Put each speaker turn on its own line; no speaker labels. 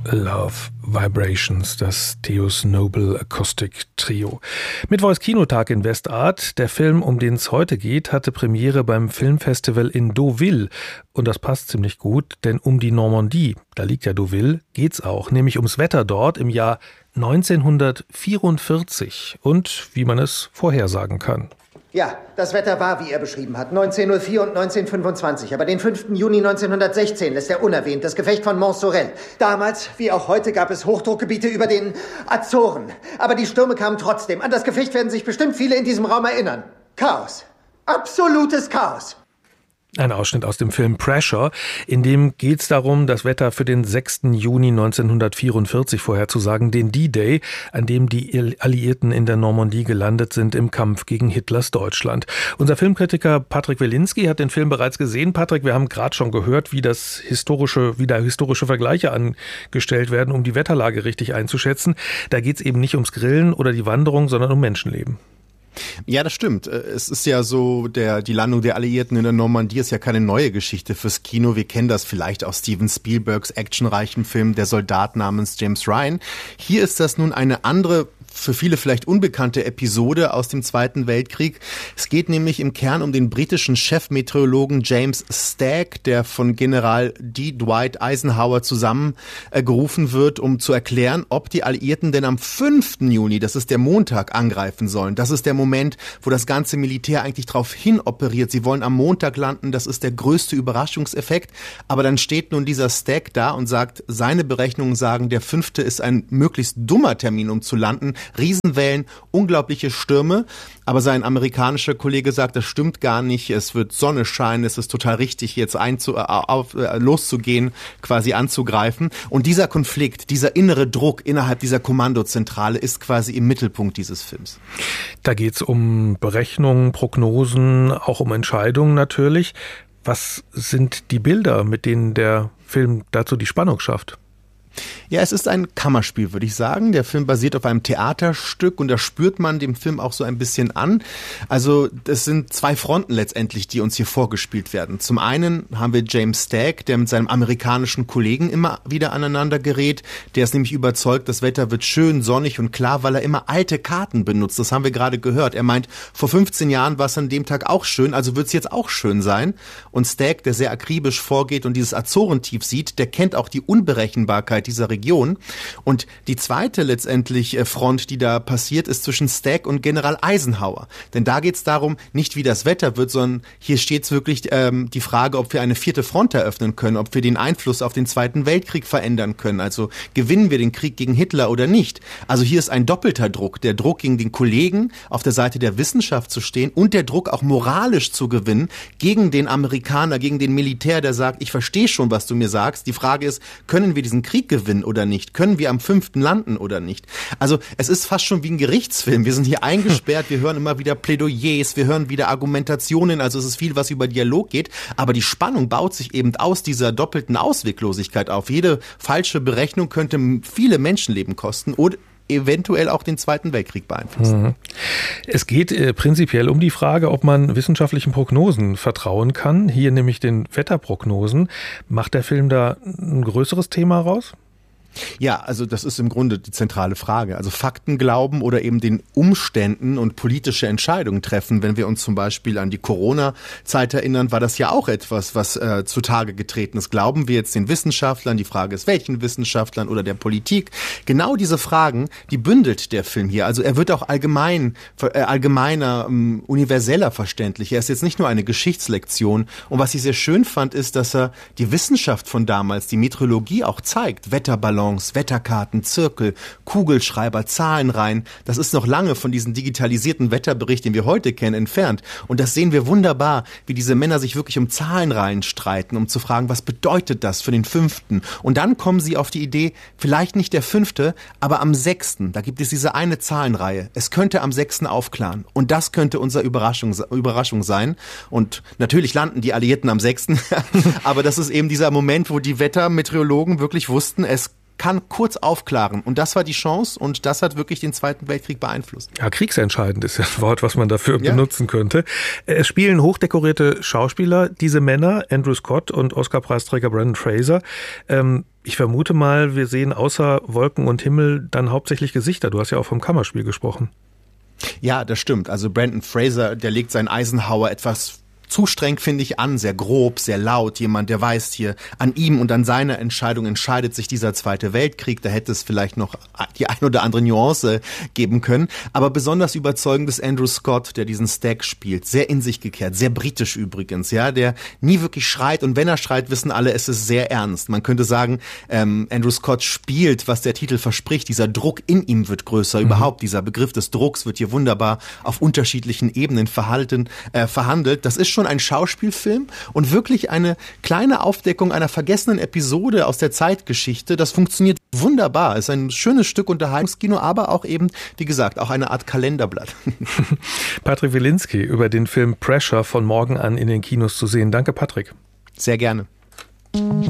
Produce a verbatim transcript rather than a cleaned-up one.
Love Vibrations, das Theos Noble Acoustic Trio. Mittwochs Kinotag in Westart. Der Film, um den es heute geht, hatte Premiere beim Filmfestival in Deauville. Und das passt ziemlich gut, denn um die Normandie, da liegt ja Deauville, geht's auch, nämlich ums Wetter dort im Jahr neunzehnhundertvierundvierzig und wie man es vorhersagen kann.
Ja, das Wetter war, wie er beschrieben hat, neunzehn Uhr vier und neunzehnhundertfünfundzwanzig. Aber den fünften Juni neunzehnhundertsechzehn lässt er unerwähnt, das Gefecht von Mont-Sorel. Damals, wie auch heute, gab es Hochdruckgebiete über den Azoren. Aber die Stürme kamen trotzdem. An das Gefecht werden sich bestimmt viele in diesem Raum erinnern. Chaos. Absolutes Chaos.
Ein Ausschnitt aus dem Film Pressure, in dem geht es darum, das Wetter für den sechsten Juni neunzehnhundertvierundvierzig vorherzusagen, den D-Day, an dem die Alliierten in der Normandie gelandet sind im Kampf gegen Hitlers Deutschland. Unser Filmkritiker Patrick Wilinski hat den Film bereits gesehen. Patrick, wir haben gerade schon gehört, wie das historische, wie da historische Vergleiche angestellt werden, um die Wetterlage richtig einzuschätzen. Da geht es eben nicht ums Grillen oder die Wanderung, sondern um Menschenleben.
Ja, das stimmt. Es ist ja so, der, die Landung der Alliierten in der Normandie ist ja keine neue Geschichte fürs Kino. Wir kennen das vielleicht aus Steven Spielbergs actionreichen Film Der Soldat namens James Ryan. Hier ist das nun eine andere, für viele vielleicht unbekannte Episode aus dem Zweiten Weltkrieg. Es geht nämlich im Kern um den britischen Chefmeteorologen James Stagg, der von General D. Dwight Eisenhower zusammengerufen wird, um zu erklären, ob die Alliierten denn am fünften Juni, das ist der Montag, angreifen sollen. Das ist der Moment, wo das ganze Militär eigentlich darauf hin operiert. Sie wollen am Montag landen, das ist der größte Überraschungseffekt. Aber dann steht nun dieser Stagg da und sagt, seine Berechnungen sagen, der fünfte ist ein möglichst dummer Termin, um zu landen. Riesenwellen, unglaubliche Stürme, aber sein amerikanischer Kollege sagt, das stimmt gar nicht, es wird Sonne scheinen, es ist total richtig, jetzt einzu, auf, loszugehen, quasi anzugreifen. Und dieser Konflikt, dieser innere Druck innerhalb dieser Kommandozentrale ist quasi im Mittelpunkt dieses Films.
Da geht es um Berechnungen, Prognosen, auch um Entscheidungen natürlich. Was sind die Bilder, mit denen der Film dazu die Spannung schafft?
Ja, es ist ein Kammerspiel, würde ich sagen. Der Film basiert auf einem Theaterstück und da spürt man dem Film auch so ein bisschen an. Also das sind zwei Fronten letztendlich, die uns hier vorgespielt werden. Zum einen haben wir James Stagg, der mit seinem amerikanischen Kollegen immer wieder aneinander gerät. Der ist nämlich überzeugt, das Wetter wird schön, sonnig und klar, weil er immer alte Karten benutzt. Das haben wir gerade gehört. Er meint, vor fünfzehn Jahren war es an dem Tag auch schön, also wird es jetzt auch schön sein. Und Stagg, der sehr akribisch vorgeht und dieses Azorentief sieht, der kennt auch die Unberechenbarkeit dieser Region. Und die zweite letztendlich Front, die da passiert, ist zwischen Stagg und General Eisenhower. Denn da geht es darum, nicht wie das Wetter wird, sondern hier steht es wirklich ähm, die Frage, ob wir eine vierte Front eröffnen können, ob wir den Einfluss auf den Zweiten Weltkrieg verändern können. Also gewinnen wir den Krieg gegen Hitler oder nicht. Also hier ist ein doppelter Druck. Der Druck gegen den Kollegen, auf der Seite der Wissenschaft zu stehen und der Druck auch moralisch zu gewinnen gegen den Amerikaner, gegen den Militär, der sagt, ich verstehe schon, was du mir sagst. Die Frage ist, können wir diesen Krieg gewinnen oder nicht? Können wir am fünften landen oder nicht? Also es ist fast schon wie ein Gerichtsfilm. Wir sind hier eingesperrt, wir hören immer wieder Plädoyers, wir hören wieder Argumentationen, also es ist viel, was über Dialog geht, aber die Spannung baut sich eben aus dieser doppelten Ausweglosigkeit auf. Jede falsche Berechnung könnte viele Menschenleben kosten oder eventuell auch den Zweiten Weltkrieg beeinflussen.
Es geht äh, prinzipiell um die Frage, ob man wissenschaftlichen Prognosen vertrauen kann. Hier nämlich den Wetterprognosen. Macht der Film da ein größeres Thema raus?
Ja, also das ist im Grunde die zentrale Frage. Also Fakten glauben oder eben den Umständen und politische Entscheidungen treffen. Wenn wir uns zum Beispiel an die Corona-Zeit erinnern, war das ja auch etwas, was äh, zutage getreten ist. Glauben wir jetzt den Wissenschaftlern? Die Frage ist, welchen Wissenschaftlern oder der Politik? Genau diese Fragen, die bündelt der Film hier. Also er wird auch allgemein, äh, allgemeiner, ähm, universeller verständlich. Er ist jetzt nicht nur eine Geschichtslektion. Und was ich sehr schön fand, ist, dass er die Wissenschaft von damals, die Meteorologie auch zeigt. Wetterballons, Wetterkarten, Zirkel, Kugelschreiber, Zahlenreihen. Das ist noch lange von diesem digitalisierten Wetterbericht, den wir heute kennen, entfernt. Und das sehen wir wunderbar, wie diese Männer sich wirklich um Zahlenreihen streiten, um zu fragen, was bedeutet das für den fünften? Und dann kommen sie auf die Idee, vielleicht nicht der fünfte, aber am sechsten. Da gibt es diese eine Zahlenreihe. Es könnte am sechsten aufklaren. Und das könnte unsere Überraschung, Überraschung sein. Und natürlich landen die Alliierten am sechsten. Aber das ist eben dieser Moment, wo die Wettermeteorologen wirklich wussten, es kann kurz aufklaren. Und das war die Chance und das hat wirklich den Zweiten Weltkrieg beeinflusst.
Ja, kriegsentscheidend ist das Wort, was man dafür ja. benutzen könnte. Es spielen hochdekorierte Schauspieler, diese Männer, Andrew Scott und Oscar-Preisträger Brendan Fraser. Ähm, ich vermute mal, wir sehen außer Wolken und Himmel dann hauptsächlich Gesichter. Du hast ja auch vom Kammerspiel gesprochen.
Ja, das stimmt. Also Brendan Fraser, der legt seinen Eisenhower etwas zu streng, finde ich, an, sehr grob, sehr laut. Jemand, der weiß hier, an ihm und an seiner Entscheidung entscheidet sich dieser Zweite Weltkrieg. Da hätte es vielleicht noch die ein oder andere Nuance geben können. Aber besonders überzeugend ist Andrew Scott, der diesen Stagg spielt. Sehr in sich gekehrt, sehr britisch übrigens, ja, der nie wirklich schreit. Und wenn er schreit, wissen alle, es ist sehr ernst. Man könnte sagen, ähm, Andrew Scott spielt, was der Titel verspricht. Dieser Druck in ihm wird größer. Mhm. Überhaupt dieser Begriff des Drucks wird hier wunderbar auf unterschiedlichen Ebenen verhalten, äh, verhandelt. Das ist schon ein Schauspielfilm und wirklich eine kleine Aufdeckung einer vergessenen Episode aus der Zeitgeschichte. Das funktioniert wunderbar. Es ist ein schönes Stück Unterhaltungskino, aber auch eben, wie gesagt, auch eine Art Kalenderblatt.
Patrick Wilinski über den Film Pressure von morgen an in den Kinos zu sehen. Danke, Patrick.
Sehr gerne.